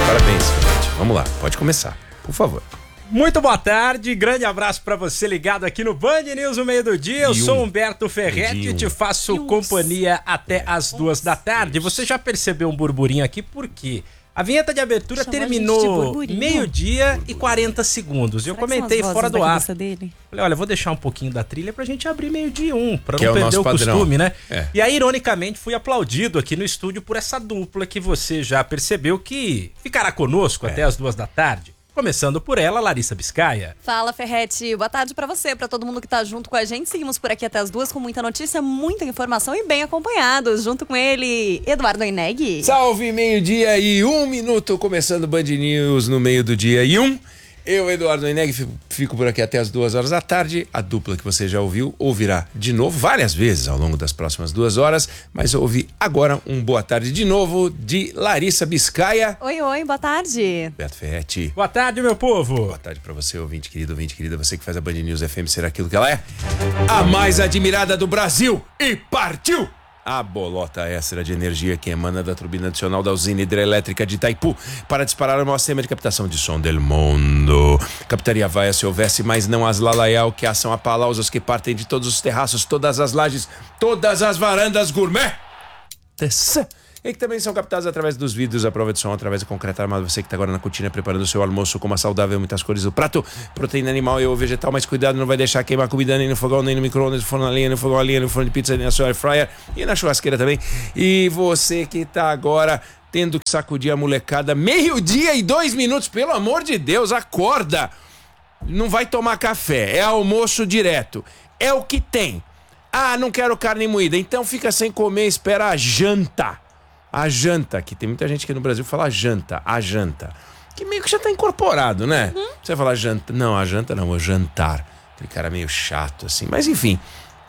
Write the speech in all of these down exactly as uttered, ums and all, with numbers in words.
Parabéns, Ferretti. Vamos lá, pode começar, por favor. Muito boa tarde, grande abraço pra você ligado aqui no Band News no meio do dia. Eu sou Humberto Ferretti e te faço companhia até as duas da tarde. Você já percebeu um burburinho aqui, por quê? A vinheta de abertura Chamou terminou meio-dia e quarenta segundos. E eu comentei fora do ar. Dele? Falei, olha, vou deixar um pouquinho da trilha pra gente abrir meio-dia um, pra que não é perder o, o costume, né? É. E aí, ironicamente, fui aplaudido aqui no estúdio por essa dupla que você já percebeu que ficará conosco é. até as duas da tarde. Começando por ela, Larissa Biscaia. Fala, Ferretti. Boa tarde pra você, pra todo mundo que tá junto com a gente. Seguimos por aqui até as duas com muita notícia, muita informação e bem acompanhados. Junto com ele, Eduardo Oineg. Salve, meio-dia e um minuto, começando o Band News no meio do dia e um. Eu, Eduardo Oineg, fico por aqui até as duas horas da tarde. A dupla que você já ouviu, ouvirá de novo várias vezes ao longo das próximas duas horas. Mas ouvi agora um boa tarde de novo de Larissa Biscaia. Oi, oi, boa tarde. Beto Ferretti. Boa tarde, meu povo. Boa tarde pra você, ouvinte querido, ouvinte querida. Você que faz a Band News F M ser aquilo que ela é. A mais admirada do Brasil. E partiu! A bolota extra de energia que emana da turbina adicional da usina hidrelétrica de Itaipu para disparar o maior sistema de captação de som del mundo. Captaria vaia se houvesse, mas não as lalaial que assam a palausas que partem de todos os terraços, todas as lajes, todas as varandas gourmet. E que também são captados através dos vidros à prova de som, através do concreto armado. Você que está agora na cozinha preparando o seu almoço com uma saudável, muitas cores do prato, proteína animal e ou vegetal, mas cuidado, não vai deixar queimar comida nem no fogão, nem no micro-ondas, no forno a lenha, no fogão a lenha, no forno de pizza, nem na sua air fryer e na churrasqueira também. E você que está agora tendo que sacudir a molecada, meio-dia e dois minutos, pelo amor de Deus, acorda! Não vai tomar café, é almoço direto, é o que tem. Ah, não quero carne moída, então fica sem comer, espera a janta. A janta, que tem muita gente aqui no Brasil que fala janta, a janta. Que meio que já tá incorporado, né? Uhum. Você vai falar janta. Não, a janta não, o jantar. Aquele cara meio chato, assim. Mas enfim,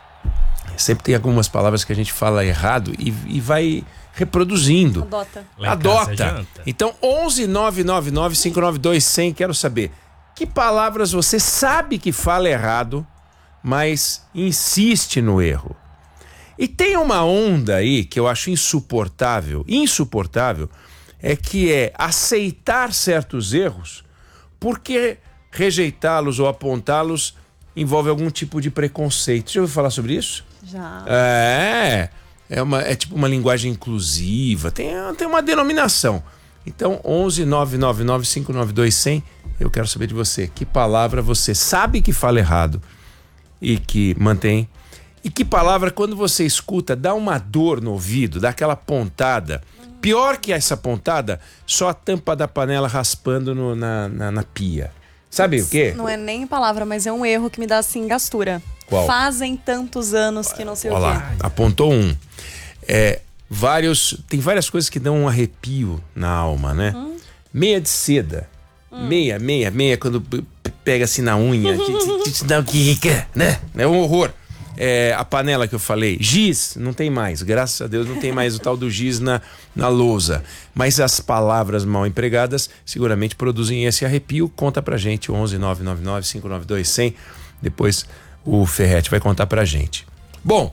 sempre tem algumas palavras que a gente fala errado e, e vai reproduzindo. Adota. Adota. Então, onze nove nove nove cinco nove dois zero zero, quero saber que palavras você sabe que fala errado, mas insiste no erro. E tem uma onda aí que eu acho insuportável, insuportável, é que é aceitar certos erros porque rejeitá-los ou apontá-los envolve algum tipo de preconceito. Já ouviu falar sobre isso? Já. É, é, uma, é tipo uma linguagem inclusiva, tem, tem uma denominação. Então, onze nove nove nove cinco nove dois zero zero, eu quero saber de você, que palavra você sabe que fala errado e que mantém. E que palavra, quando você escuta, dá uma dor no ouvido, dá aquela pontada. Pior que essa pontada, só a tampa da panela raspando no, na, na, na pia. Sabe o quê? Não é nem palavra, mas é um erro que me dá assim gastura. Qual? Fazem tantos anos que não sei Olha o quê. Lá, apontou um. É, vários, tem várias coisas que dão um arrepio na alma, né? Hum. Meia de seda. Hum. Meia, meia, meia, quando pega assim na unha, te, te, te dá o que quer, né? É um horror. É, a panela que eu falei, giz, não tem mais, graças a Deus não tem mais o tal do giz na, na lousa, mas as palavras mal empregadas seguramente produzem esse arrepio. Conta pra gente, onze nove nove nove cinco nove dois zero zero, depois o Ferretti vai contar pra gente. Bom,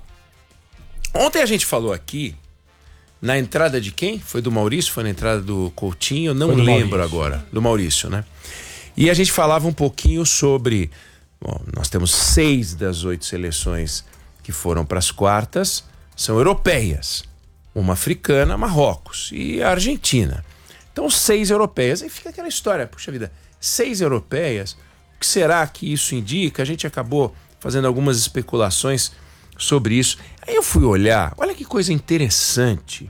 ontem a gente falou aqui, na entrada de quem? Foi do Maurício? Foi na entrada do Coutinho? Não lembro Maurício. Agora, do Maurício, né? E a gente falava um pouquinho sobre... Bom, nós temos seis das oito seleções que foram para as quartas, são europeias. Uma africana, Marrocos, e a Argentina. Então, seis europeias. E fica aquela história, puxa vida, seis europeias, o que será que isso indica? A gente acabou fazendo algumas especulações sobre isso. Aí eu fui olhar, olha que coisa interessante,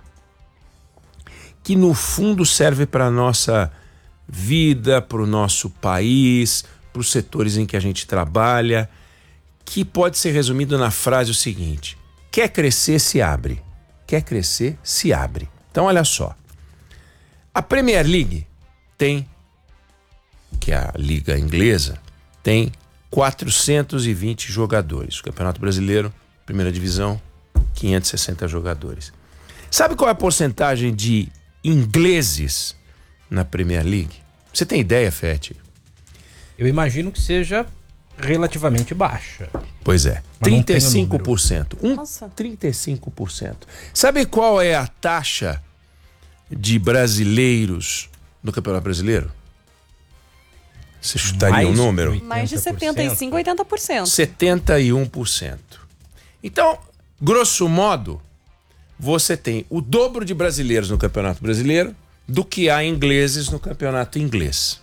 que no fundo serve para a nossa vida, para o nosso país, para os setores em que a gente trabalha, que pode ser resumido na frase o seguinte: quer crescer, se abre. Quer crescer, se abre. Então, olha só. A Premier League tem, que é a liga inglesa, tem quatrocentos e vinte jogadores. O Campeonato Brasileiro, primeira divisão, quinhentos e sessenta jogadores. Sabe qual é a porcentagem de ingleses na Premier League? Você tem ideia, Fete? Eu imagino que seja relativamente baixa. Pois é, trinta e cinco por cento. Um, trinta e cinco por cento. Sabe qual é a taxa de brasileiros no Campeonato Brasileiro? Você chutaria Mais um número? oitenta por cento. Mais de setenta e cinco, oitenta por cento. setenta e um por cento. Então, grosso modo, você tem o dobro de brasileiros no Campeonato Brasileiro do que há ingleses no Campeonato Inglês.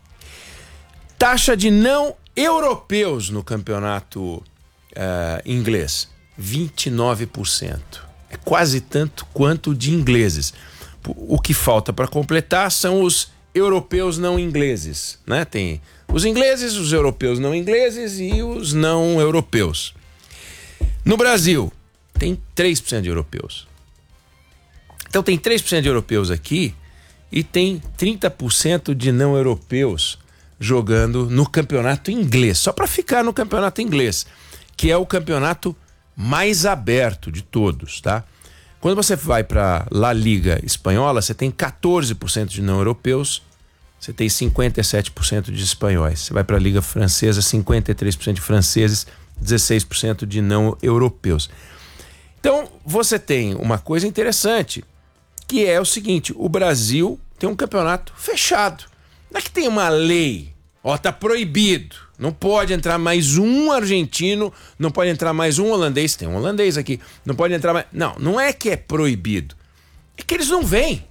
Taxa de não europeus no Campeonato uh, Inglês, vinte e nove por cento. É quase tanto quanto de ingleses. O que falta para completar são os europeus não ingleses, né? Tem os ingleses, os europeus não ingleses e os não europeus. No Brasil, tem três por cento de europeus. Então tem três por cento de europeus aqui e tem trinta por cento de não europeus jogando no campeonato inglês, só para ficar no campeonato inglês, que é o campeonato mais aberto de todos, tá? Quando você vai para La Liga espanhola, você tem quatorze por cento de não europeus, você tem cinquenta e sete por cento de espanhóis. Você vai para a Liga francesa, cinquenta e três por cento de franceses, dezesseis por cento de não europeus. Então, você tem uma coisa interessante, que é o seguinte: o Brasil tem um campeonato fechado. Não é que tem uma lei, ó, tá proibido, não pode entrar mais um argentino, não pode entrar mais um holandês, tem um holandês aqui, não pode entrar mais... Não, não é que é proibido, é que eles não vêm.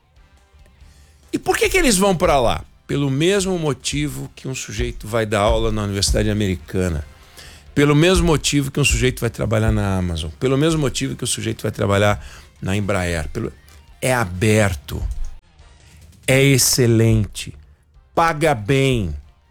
E por que que eles vão para lá? Pelo mesmo motivo que um sujeito vai dar aula na Universidade Americana, pelo mesmo motivo que um sujeito vai trabalhar na Amazon, pelo mesmo motivo que o sujeito vai trabalhar na Embraer. Pelo... É aberto, é excelente, paga bem,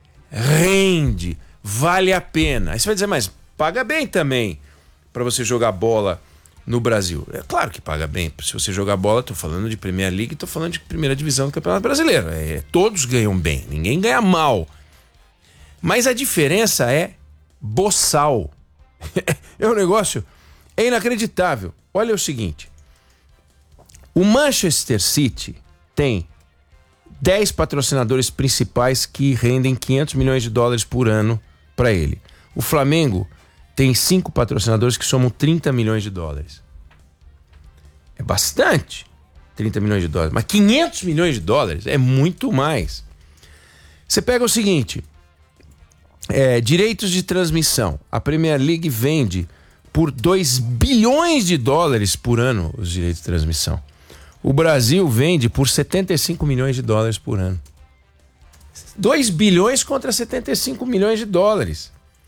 rende, vale a pena. Aí você vai dizer, mas paga bem também para você jogar bola no Brasil. É claro que paga bem. Se você jogar bola, estou falando de Premier League, estou falando de primeira divisão do Campeonato Brasileiro. É, todos ganham bem, ninguém ganha mal. Mas a diferença é boçal. É um negócio, é inacreditável. Olha o seguinte, o Manchester City tem dez patrocinadores principais que rendem quinhentos milhões de dólares por ano para ele. O Flamengo tem cinco patrocinadores que somam trinta milhões de dólares. É bastante, trinta milhões de dólares. Mas quinhentos milhões de dólares é muito mais. Você pega o seguinte, é, direitos de transmissão. A Premier League vende por dois bilhões de dólares por ano os direitos de transmissão. O Brasil vende por setenta e cinco milhões de dólares por ano. dois bilhões contra setenta e cinco milhões de dólares.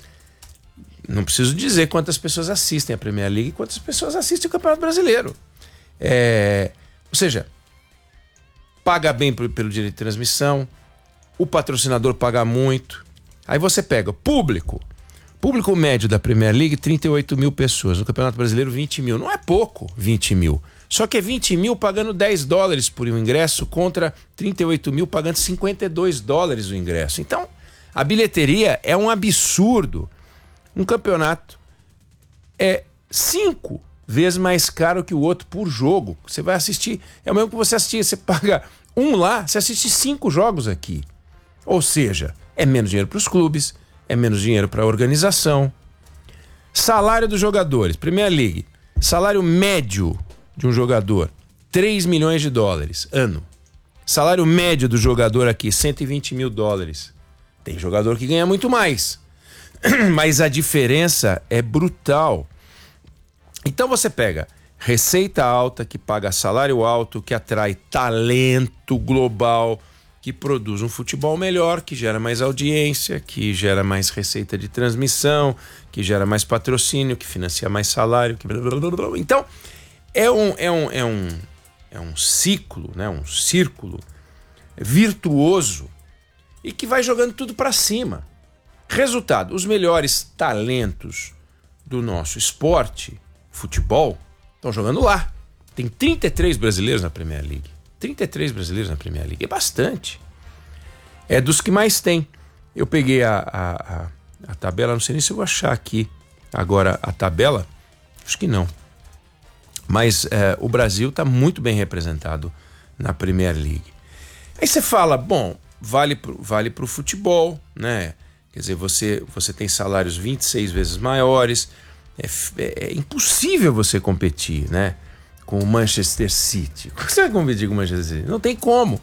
Não preciso dizer quantas pessoas assistem a Premier League e quantas pessoas assistem o Campeonato Brasileiro. É, ou seja, paga bem pelo direito de transmissão, o patrocinador paga muito. Aí você pega o público. Público médio da Premier League, trinta e oito mil pessoas. No Campeonato Brasileiro, vinte mil. Não é pouco, vinte mil. Só que é vinte mil pagando dez dólares por um ingresso contra trinta e oito mil pagando cinquenta e dois dólares o ingresso. Então, a bilheteria é um absurdo. Um campeonato é cinco vezes mais caro que o outro por jogo. Você vai assistir, é o mesmo que você assistir, você paga um lá, você assiste cinco jogos aqui. Ou seja, é menos dinheiro para os clubes, é menos dinheiro para a organização. Salário dos jogadores, Premier League, salário médio de um jogador, três milhões de dólares ano. Salário médio do jogador aqui, cento e vinte mil dólares. Tem jogador que ganha muito mais, mas a diferença é brutal. Então você pega receita alta, que paga salário alto, que atrai talento global, que produz um futebol melhor, que gera mais audiência, que gera mais receita de transmissão, que gera mais patrocínio, que financia mais salário. Que... Então, é um, é, um, é, um, é um ciclo, né? Um círculo virtuoso e que vai jogando tudo para cima. Resultado, os melhores talentos do nosso esporte, futebol, estão jogando lá. Tem trinta e três brasileiros na Premier League. trinta e três brasileiros na Premier League. É bastante. É dos que mais tem. Eu peguei a, a, a, a tabela, não sei nem se eu vou achar aqui agora a tabela. Acho que não. Mas é, o Brasil está muito bem representado na Premier League. Aí você fala, bom, vale pro, vale pro futebol, né? Quer dizer, você, você tem salários vinte e seis vezes maiores. É, é, é impossível você competir, né? Com o Manchester City. Como você vai competir com o Manchester City? Não tem como.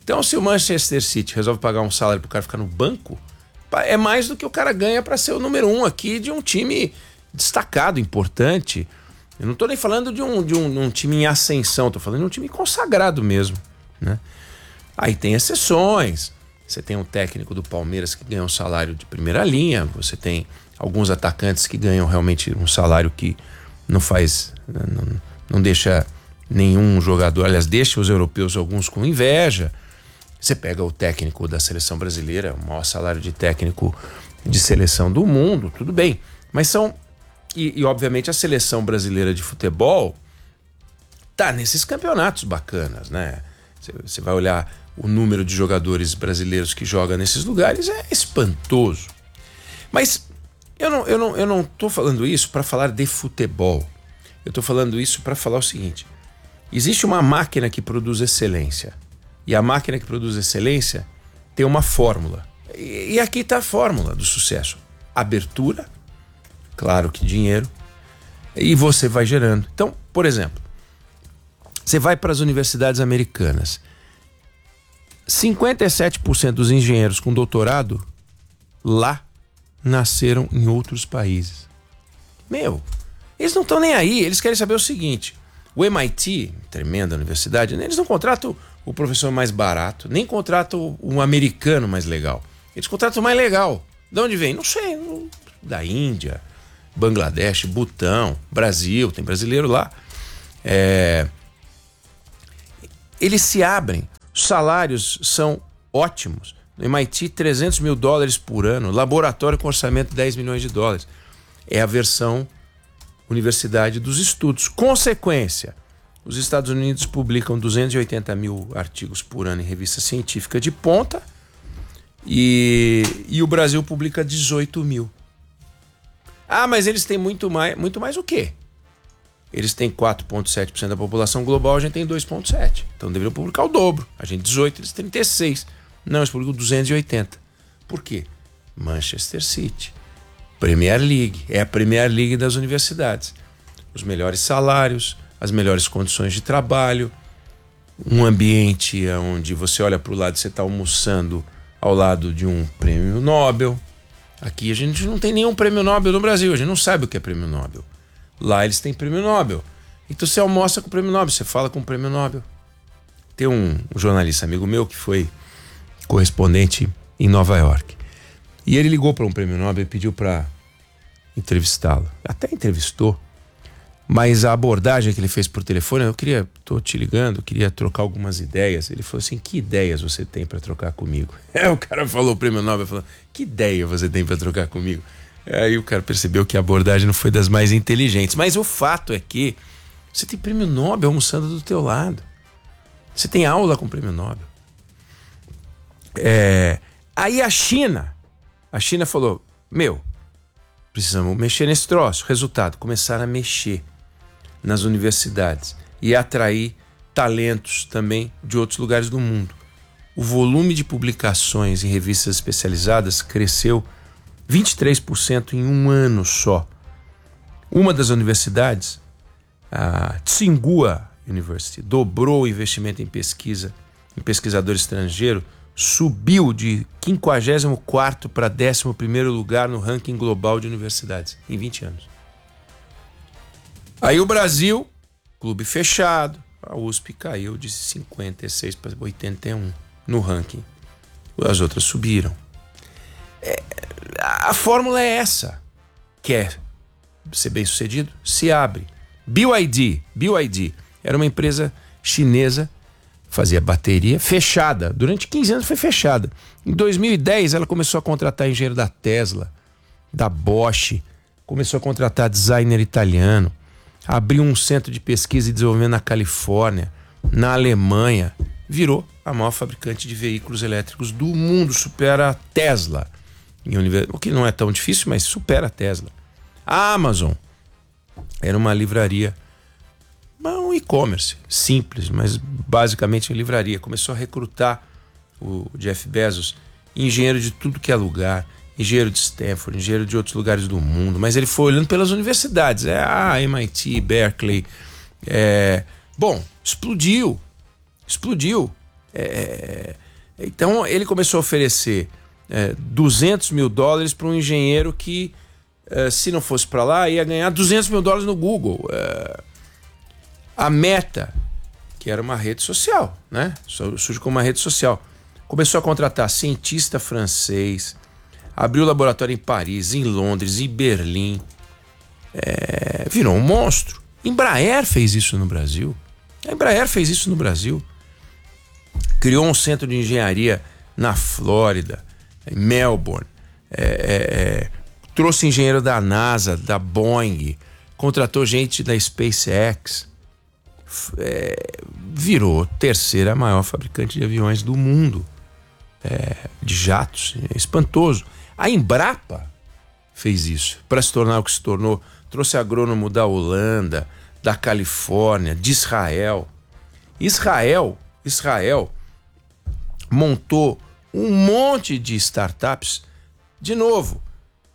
Então, se o Manchester City resolve pagar um salário pro cara ficar no banco, é mais do que o cara ganha para ser o número um aqui de um time destacado, importante. Eu não tô nem falando de um, de um, um time em ascensão, tô falando de um time consagrado mesmo, né? Aí tem exceções. Você tem um técnico do Palmeiras que ganha um salário de primeira linha, você tem alguns atacantes que ganham realmente um salário que não faz, não, não deixa nenhum jogador, aliás, deixa os europeus alguns com inveja. Você pega o técnico da seleção brasileira, o maior salário de técnico de seleção do mundo, tudo bem. Mas são, e, e obviamente a seleção brasileira de futebol tá nesses campeonatos bacanas, né? Você vai olhar o número de jogadores brasileiros que jogam nesses lugares, é espantoso. Mas eu não, eu não, eu não tô falando isso para falar de futebol. Eu tô falando isso para falar o seguinte: existe uma máquina que produz excelência. E a máquina que produz excelência tem uma fórmula. E, e aqui está a fórmula do sucesso. Abertura, claro que dinheiro, e você vai gerando. Então, por exemplo, você vai para as universidades americanas. cinquenta e sete por cento dos engenheiros com doutorado lá nasceram em outros países. Meu, eles não estão nem aí. Eles querem saber o seguinte: o M I T, tremenda universidade, eles não contratam o professor mais barato, nem contratam um americano mais legal. Eles contratam o mais legal. De onde vem? Não sei. Da Índia, Bangladesh, Butão, Brasil, tem brasileiro lá. É... Eles se abrem. Os salários são ótimos. No M I T, trezentos mil dólares por ano. Laboratório com orçamento de dez milhões de dólares. É a versão Universidade dos Estudos. Consequência: os Estados Unidos publicam duzentos e oitenta mil artigos por ano em revista científica de ponta e, e o Brasil publica dezoito mil. Ah, mas eles têm muito mais. Muito mais o quê? Eles têm quatro vírgula sete por cento da população global, a gente tem dois vírgula sete por cento. Então deveriam publicar o dobro. A gente dezoito, eles trinta e seis. Não, eles publicam duzentos e oitenta. Por quê? Manchester City. Premier League. É a Premier League das universidades. Os melhores salários, as melhores condições de trabalho, um ambiente onde você olha para o lado e você está almoçando ao lado de um prêmio Nobel. Aqui a gente não tem nenhum prêmio Nobel no Brasil, a gente não sabe o que é prêmio Nobel. Lá eles têm prêmio Nobel. Então você almoça com o prêmio Nobel, você fala com o prêmio Nobel. Tem um, um jornalista amigo meu que foi correspondente em Nova York. E ele ligou para um prêmio Nobel e pediu para entrevistá-lo. Até entrevistou. Mas a abordagem que ele fez por telefone: eu queria, tô te ligando, queria trocar algumas ideias. Ele falou assim: que ideias você tem para trocar comigo? É, o cara falou, o prêmio Nobel, falou: que ideia você tem para trocar comigo? Aí o cara percebeu que a abordagem não foi das mais inteligentes. Mas o fato é que você tem prêmio Nobel almoçando do teu lado. Você tem aula com prêmio Nobel. É, aí a China, a China falou: meu, precisamos mexer nesse troço. Resultado: começaram a mexer nas universidades e atrair talentos também de outros lugares do mundo. O volume de publicações em revistas especializadas cresceu vinte e três por cento em um ano só. Uma das universidades, a Tsinghua University, dobrou o investimento em pesquisa, em pesquisador estrangeiro, subiu de quinquagésimo quarto para décimo primeiro lugar no ranking global de universidades em vinte anos. Aí o Brasil, clube fechado, a U S P caiu de cinquenta e seis para oitenta e um no ranking. As outras subiram. É, a fórmula é essa. Quer ser bem sucedido? Se abre. B Y D, B Y D era uma empresa chinesa, fazia bateria, fechada. Durante quinze anos foi fechada. Em dois mil e dez ela começou a contratar engenheiro da Tesla, da Bosch, começou a contratar designer italiano, abriu um centro de pesquisa e desenvolvimento na Califórnia, na Alemanha, virou a maior fabricante de veículos elétricos do mundo, supera a Tesla. O que não é tão difícil, mas supera a Tesla. A Amazon era uma livraria, um e-commerce simples, mas basicamente uma livraria. Começou a recrutar o Jeff Bezos, engenheiro de tudo que é lugar, engenheiro de Stanford, engenheiro de outros lugares do mundo, mas ele foi olhando pelas universidades, é a M I T, Berkeley, é... bom, explodiu, explodiu. É... Então ele começou a oferecer é, duzentos mil dólares para um engenheiro que, é, se não fosse para lá, ia ganhar duzentos mil dólares no Google. É, a Meta, que era uma rede social, né? Surge como uma rede social. Começou a contratar cientista francês, abriu laboratório em Paris, em Londres, em Berlim. É, virou um monstro. Embraer fez isso no Brasil. A Embraer fez isso no Brasil. Criou um centro de engenharia na Flórida, em Melbourne. É, é, é, trouxe engenheiro da NASA, da Boeing. Contratou gente da SpaceX. É, virou terceira maior fabricante de aviões do mundo. É, de jatos. É espantoso. A Embrapa fez isso para se tornar o que se tornou. Trouxe agrônomo da Holanda, da Califórnia, de Israel. Israel, Israel montou um monte de startups. De novo,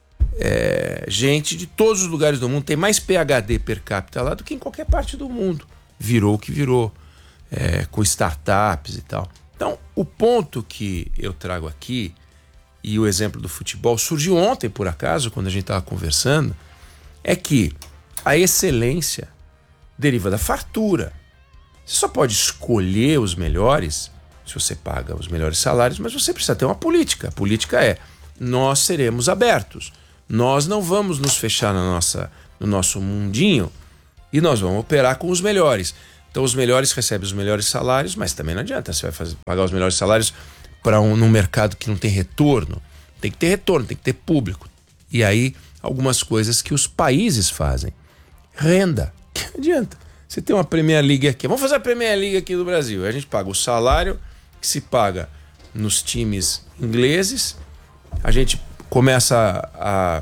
é, gente de todos os lugares do mundo. Tem mais P H D per capita lá do que em qualquer parte do mundo. Virou o que virou, é, com startups e tal. Então, o ponto que eu trago aqui, e o exemplo do futebol, surgiu ontem, por acaso, quando a gente estava conversando, é que a excelência deriva da fartura. Você só pode escolher os melhores se você paga os melhores salários, mas você precisa ter uma política. A política é: nós seremos abertos, nós não vamos nos fechar na nossa, no nosso mundinho e nós vamos operar com os melhores. Então os melhores recebem os melhores salários, mas também não adianta, você vai fazer, pagar os melhores salários para um, num mercado que não tem retorno. Tem que ter retorno, tem que ter público. E aí, algumas coisas que os países fazem. Renda. Não adianta. Você tem uma Premier League aqui. Vamos fazer a Premier League aqui do Brasil. A gente paga o salário que se paga nos times ingleses. A gente começa a,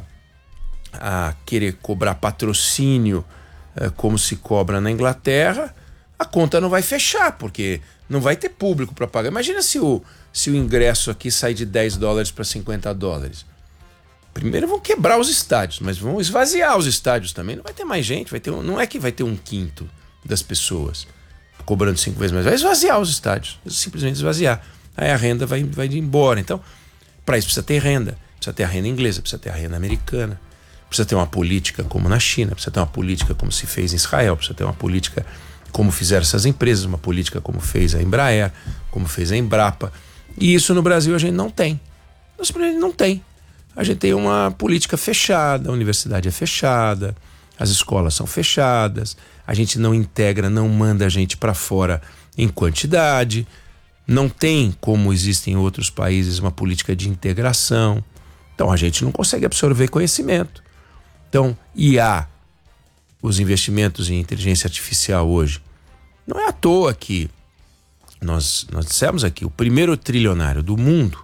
a querer cobrar patrocínio eh, como se cobra na Inglaterra. A conta não vai fechar, porque não vai ter público para pagar. Imagina se o, se o ingresso aqui sai de dez dólares para cinquenta dólares. Primeiro vão quebrar os estádios, mas vão esvaziar os estádios também. Não vai ter mais gente, vai ter um, não é que vai ter um quinto das pessoas cobrando cinco vezes mais. Vai esvaziar os estádios, simplesmente esvaziar. Aí a renda vai, vai embora. Então, para isso precisa ter renda. Precisa ter a renda inglesa, precisa ter a renda americana. Precisa ter uma política como na China, precisa ter uma política como se fez em Israel, precisa ter uma política como fizeram essas empresas, uma política como fez a Embraer, como fez a Embrapa. E isso no Brasil a gente não tem. No Brasil não tem. A gente tem uma política fechada, a universidade é fechada, as escolas são fechadas, a gente não integra, não manda a gente para fora em quantidade, não tem, como existem em outros países, uma política de integração. Então a gente não consegue absorver conhecimento. Então, I A, os investimentos em inteligência artificial hoje, não é à toa que nós, nós dissemos aqui, o primeiro trilionário do mundo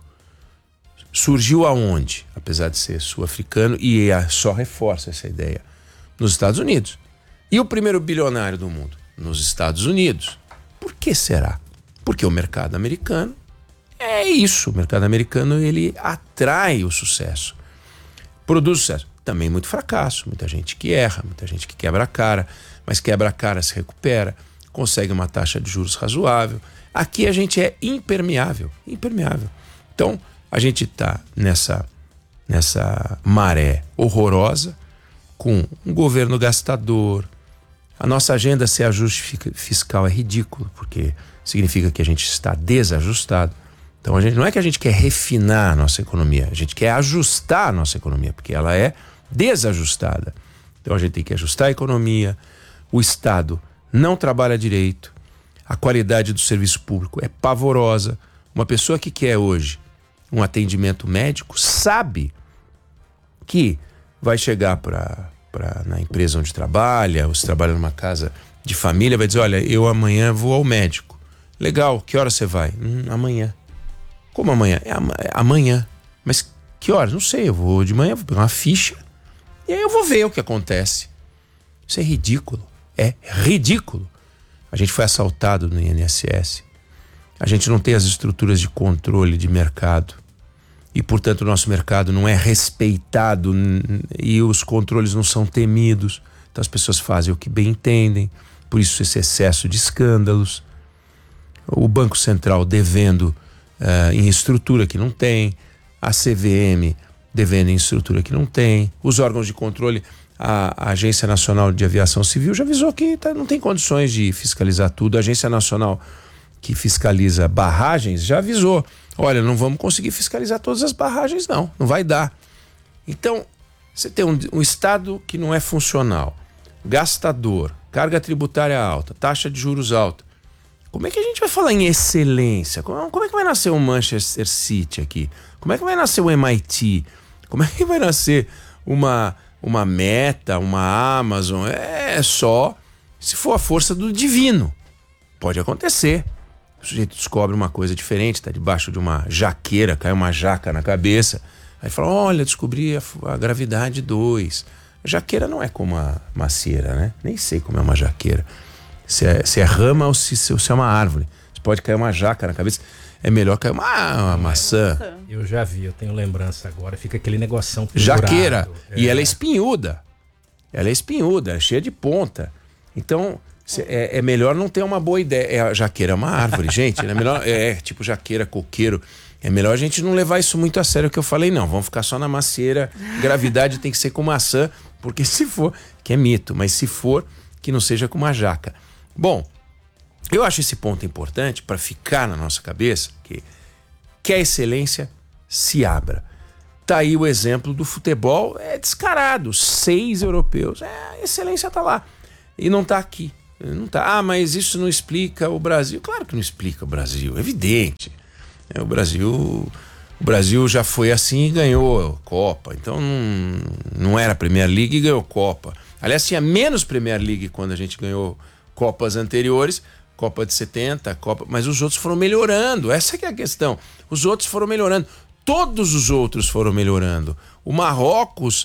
surgiu aonde? Apesar de ser sul-africano, e só reforça essa ideia, nos Estados Unidos. E o primeiro bilionário do mundo? Nos Estados Unidos. Por que será? Porque o mercado americano é isso. O mercado americano, ele atrai o sucesso. Produz sucesso. Também muito fracasso. Muita gente que erra, muita gente que quebra a cara, mas quebra a cara, se recupera, consegue uma taxa de juros razoável. Aqui a gente é impermeável. Impermeável. Então, a gente está nessa, nessa maré horrorosa, com um governo gastador. A nossa agenda sem ajuste fiscal é ridículo, porque significa que a gente está desajustado. Então, a gente, não é que a gente quer refinar a nossa economia, a gente quer ajustar a nossa economia, porque ela é desajustada. Então, a gente tem que ajustar a economia, o Estado não trabalha direito, a qualidade do serviço público é pavorosa. Uma pessoa que quer hoje um atendimento médico sabe que vai chegar para na empresa onde trabalha, ou se trabalha numa casa de família, vai dizer: olha, eu amanhã vou ao médico. Legal, que hora você vai? Hum, amanhã. Como amanhã? É amanhã. Mas que horas? Não sei, eu vou de manhã, vou pegar uma ficha e aí eu vou ver o que acontece. Isso é ridículo. É ridículo. A gente foi assaltado no I N S S. A gente não tem as estruturas de controle de mercado. E, portanto, o nosso mercado não é respeitado e os controles não são temidos. Então as pessoas fazem o que bem entendem. Por isso esse excesso de escândalos. O Banco Central devendo uh, em estrutura que não tem, a C V M devendo em estrutura que não tem, os órgãos de controle, a, a Agência Nacional de Aviação Civil já avisou que tá, não tem condições de fiscalizar tudo, a Agência Nacional que fiscaliza barragens já avisou, olha, não vamos conseguir fiscalizar todas as barragens não, não vai dar. Então, você tem um, um Estado que não é funcional, gastador, carga tributária alta, taxa de juros alta. Como é que a gente vai falar em excelência? Como, como é que vai nascer um Manchester City aqui? Como é que vai nascer um M I T? Como é que vai nascer uma, uma Meta, uma Amazon? É só se for a força do divino. Pode acontecer. O sujeito descobre uma coisa diferente, está debaixo de uma jaqueira, cai uma jaca na cabeça. Aí fala, olha, descobri a, a gravidade dois. A jaqueira não é como a macieira, né? Nem sei como é uma jaqueira. Se é, se é rama ou se, se é uma árvore. Se pode cair uma jaca na cabeça, é melhor cair uma, uma maçã. Eu já vi, eu tenho lembrança agora. Fica aquele negoção pendurado. Jaqueira. É. E ela é espinhuda. Ela é espinhuda, é cheia de ponta. Então, é, é melhor não ter uma boa ideia. É, a jaqueira é uma árvore, gente. É, melhor, é tipo jaqueira, coqueiro. É melhor a gente não levar isso muito a sério que eu falei, não. Vamos ficar só na macieira. Gravidade tem que ser com maçã, porque se for, que é mito, mas se for, que não seja com uma jaca. Bom, eu acho esse ponto importante para ficar na nossa cabeça, que, que a excelência se abra. Tá aí o exemplo do futebol, é descarado, seis europeus, é, a excelência tá lá e não tá aqui. Não tá. Ah, mas isso não explica o Brasil. Claro que não explica o Brasil, é evidente. É, o Brasil, o Brasil já foi assim e ganhou a Copa, então não, não era Premier League e ganhou Copa. Aliás, tinha menos Premier League quando a gente ganhou Copas anteriores, Copa de setenta, Copa, mas os outros foram melhorando, essa que é a questão. Os outros foram melhorando, todos os outros foram melhorando. O Marrocos,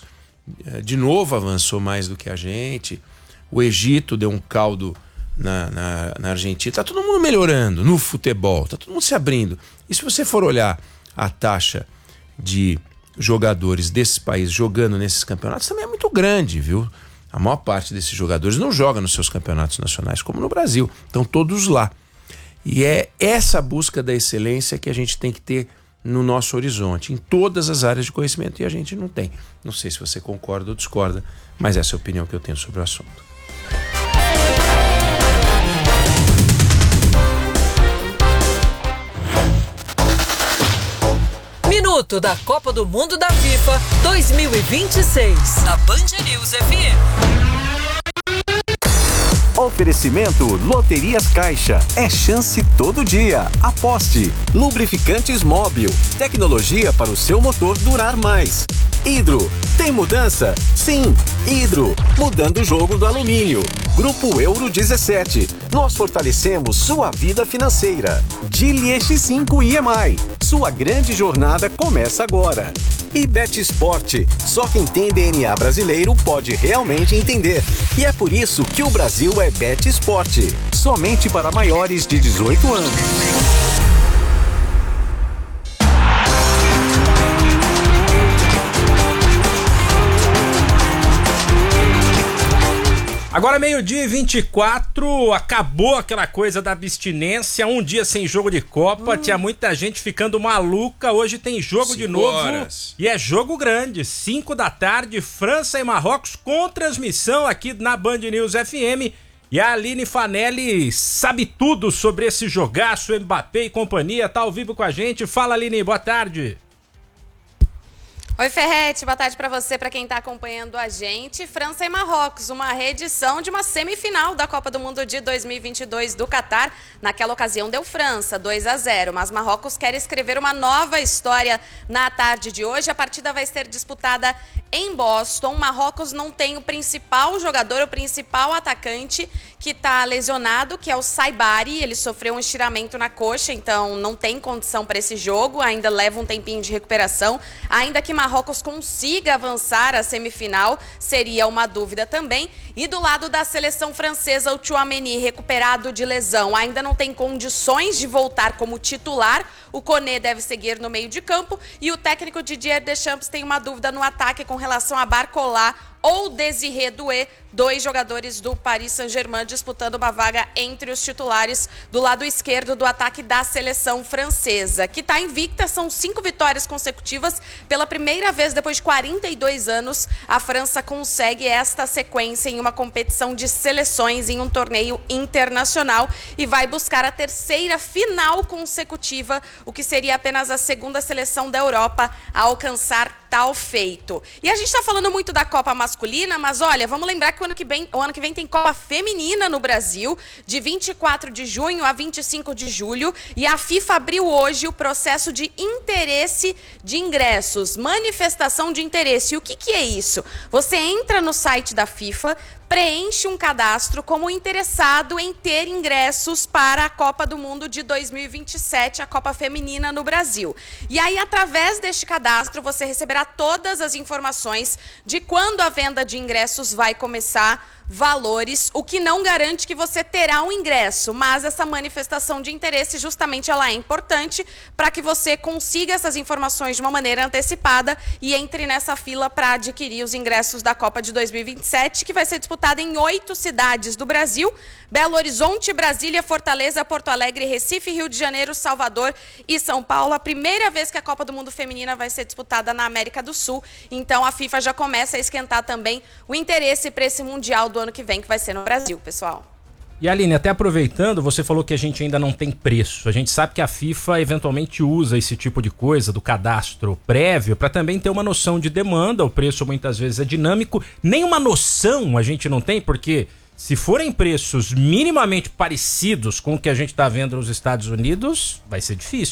de novo, avançou mais do que a gente. O Egito deu um caldo na, na, na Argentina. Tá todo mundo melhorando no futebol, tá todo mundo se abrindo. E se você for olhar a taxa de jogadores desses países jogando nesses campeonatos, também é muito grande, viu? A maior parte desses jogadores não joga nos seus campeonatos nacionais, como no Brasil. Estão todos lá. E é essa busca da excelência que a gente tem que ter no nosso horizonte, em todas as áreas de conhecimento, e a gente não tem. Não sei se você concorda ou discorda, mas essa é a opinião que eu tenho sobre o assunto. Minuto da Copa do Mundo da FIFA dois mil e vinte e seis, na Band News F M. Oferecimento Loterias Caixa. É chance todo dia. Aposte. Lubrificantes Móbil. Tecnologia para o seu motor durar mais. Hidro. Tem mudança? Sim. Hidro. Mudando o jogo do alumínio. Grupo Euro dezessete. Nós fortalecemos sua vida financeira. Dili X cinco I M I. Sua grande jornada começa agora. E Bet Sport. Só quem tem D N A brasileiro pode realmente entender. E é por isso que o Brasil é Bet Sport. Somente para maiores de dezoito anos. Agora meio-dia e vinte e quatro, acabou aquela coisa da abstinência, um dia sem jogo de Copa, hum. tinha muita gente ficando maluca, hoje tem jogo Cinco de novo horas. E é jogo grande, cinco da tarde, França e Marrocos com transmissão aqui na Band News F M. E a Aline Fanelli sabe tudo sobre esse jogaço, Mbappé e companhia, tá ao vivo com a gente. Fala, Aline, boa tarde. Oi, Ferretti, boa tarde para você, para quem está acompanhando a gente. França e Marrocos, uma reedição de uma semifinal da Copa do Mundo de dois mil e vinte e dois do Catar. Naquela ocasião deu França, dois a zero, mas Marrocos quer escrever uma nova história na tarde de hoje. A partida vai ser disputada em Boston. Marrocos não tem o principal jogador, o principal atacante que está lesionado, que é o Saibari. Ele sofreu um estiramento na coxa, então não tem condição para esse jogo, ainda leva um tempinho de recuperação. Ainda que Marrocos consiga avançar à semifinal, seria uma dúvida também. E do lado da seleção francesa, o Tchouaméni, recuperado de lesão, ainda não tem condições de voltar como titular. O Koné deve seguir no meio de campo e o técnico Didier Deschamps tem uma dúvida no ataque com relação relação a Barcola ou Désiré Doué, dois jogadores do Paris Saint-Germain disputando uma vaga entre os titulares do lado esquerdo do ataque da seleção francesa, que está invicta, são cinco vitórias consecutivas. Pela primeira vez depois de quarenta e dois anos, a França consegue esta sequência em uma competição de seleções em um torneio internacional e vai buscar a terceira final consecutiva, o que seria apenas a segunda seleção da Europa a alcançar tal feito. E a gente está falando muito da Copa masculina, mas olha, vamos lembrar que o ano que vem, o ano que vem tem Copa feminina no Brasil, de vinte e quatro de junho a vinte e cinco de julho, e a FIFA abriu hoje o processo de interesse de ingressos, manifestação de interesse. E o que que é isso? Você entra no site da FIFA, preenche um cadastro como interessado em ter ingressos para a Copa do Mundo de dois mil e vinte e sete, a Copa Feminina no Brasil. E aí, através deste cadastro, você receberá todas as informações de quando a venda de ingressos vai começar, valores, o que não garante que você terá um ingresso, mas essa manifestação de interesse justamente ela é importante para que você consiga essas informações de uma maneira antecipada e entre nessa fila para adquirir os ingressos da Copa de dois mil e vinte e sete, que vai ser disputada em oito cidades do Brasil: Belo Horizonte, Brasília, Fortaleza, Porto Alegre, Recife, Rio de Janeiro, Salvador e São Paulo. A primeira vez que a Copa do Mundo Feminina vai ser disputada na América do Sul, então a FIFA já começa a esquentar também o interesse para esse Mundial do ano que vem, que vai ser no Brasil, pessoal. E Aline, até aproveitando, você falou que a gente ainda não tem preço. A gente sabe que a FIFA eventualmente usa esse tipo de coisa, do cadastro prévio, para também ter uma noção de demanda. O preço muitas vezes é dinâmico. Nenhuma noção a gente não tem, porque se forem preços minimamente parecidos com o que a gente está vendo nos Estados Unidos, vai ser difícil.